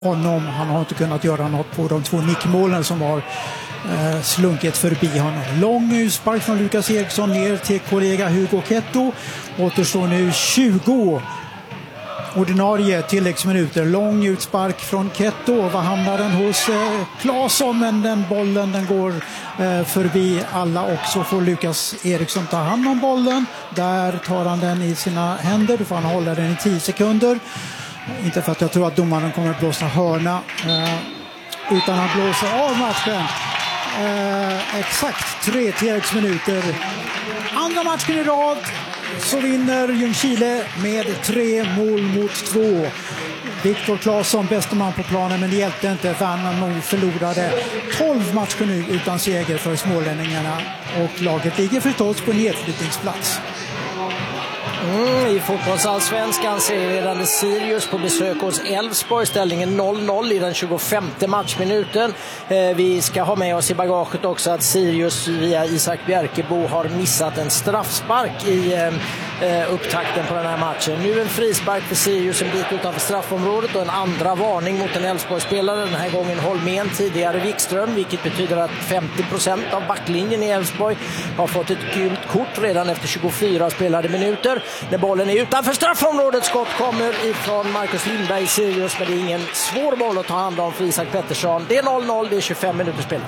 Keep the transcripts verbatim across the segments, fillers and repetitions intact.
honom. Han har inte kunnat göra något på de två nickmålen som har eh, slunkit förbi honom. Lång utspark från Lukas Eriksson ner till kollega Hugo Ketto. Återstår nu tjugo ordinarie tilläggsminuter. Lång utspark från Ketto. Vad hamnar den hos eh, Claesson, men den bollen den går eh, förbi alla, och så får Lukas Eriksson ta hand om bollen. Där tar han den i sina händer. Då får han hålla den i tio sekunder. Inte för att jag tror att domaren kommer att blåsa hörna, eh, utan han blåser av matchen. Eh, exakt tre tilläggsminuter. Andra matchen i rad så vinner Ljungskile med tre mål mot två. Viktor Claesson, bästa man på planen, men det hjälpte inte för han nog förlorade tolv matcher nu utan seger för smålänningarna, och laget ligger förstås på nedflyttningsplats. Mm, I fotbollsallsvenskan ser vi redan Sirius på besök hos Elfsborg. Ställningen noll noll i den tjugofemte matchminuten. Eh, vi ska ha med oss i bagaget också att Sirius via Isak Bjerkebo har missat en straffspark i eh, upptakten på den här matchen. Nu en frispark för Sirius en bit utanför straffområdet och en andra varning mot en Elfsborg-spelare. Den här gången Holmén, tidigare Wikström, vilket betyder att femtio procent av backlinjen i Elfsborg har fått ett gult kort redan efter tjugofyra spelade minuter. När bollen är utanför straffområdet, skott kommer ifrån Marcus Lindberg i Sirius, men det är ingen svår boll att ta hand om för Isak Pettersson. Det är noll noll, det är tjugofem minuter spel.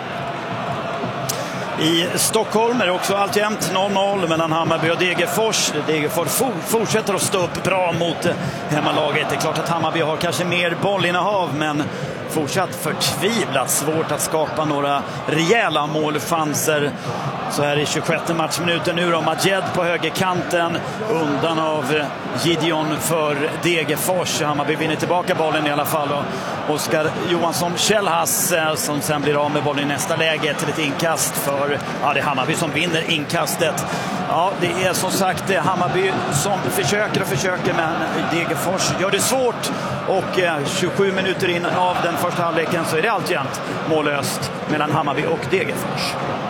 I Stockholm är det också alltjämt noll noll mellan Hammarby och Degerfors. Degerfors fortsätter att stå upp bra mot hemmalaget. Det är klart att Hammarby har kanske mer bollinnehav, men fortsatt förtvivlat svårt att skapa några rejäla målchanser. Så här i tjugosjätte matchminuten nu då, Majed på högerkanten undan av Gideon för Degerfors. Hammarby vinner tillbaka bollen i alla fall, och Oskar Johansson Kjellhass som sen blir av med bollen i nästa läge till ett inkast för, ja, det är Hammarby som vinner inkastet. Ja, det är som sagt det är Hammarby som försöker och försöker, men Degerfors gör det svårt, och tjugosju minuter in av den första halvleken så är det alltjämt mållöst mellan Hammarby och Degerfors.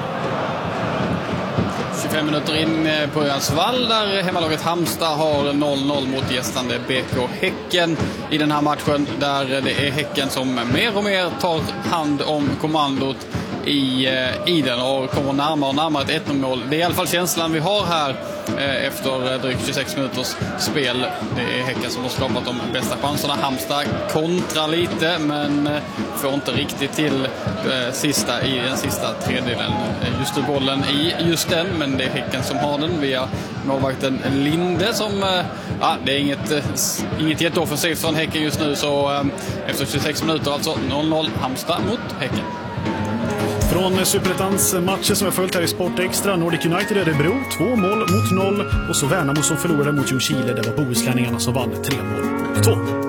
tjugofem minuter in på Önsvall där hemmalaget Halmstad har noll noll mot gästande B K Häcken i den här matchen, där det är Häcken som mer och mer tar hand om kommandot i, i den och kommer närmare och närmare ett ett noll-mål. Det är i alla fall känslan vi har här eh, efter drygt tjugosex minuters spel. Det är Häcken som har skapat de bästa chanserna. Halmstad kontrar lite, men eh, får inte riktigt till eh, sista i den sista tredjedelen. Just nu bollen i just den, men det är Häcken som har den via målvakten Linde som, eh, ja, det är inget, eh, inget jätteoffensivt från Häcken just nu, så eh, efter tjugosex minuter alltså noll noll Halmstad mot Häcken. Från Superettans matcher som jag följt här i Sport Extra, Nordic United Örebro två mål mot noll, och så Värnamo som förlorade mot Ljungskile. Det var bohuslänningarna som vann tre mål mot två.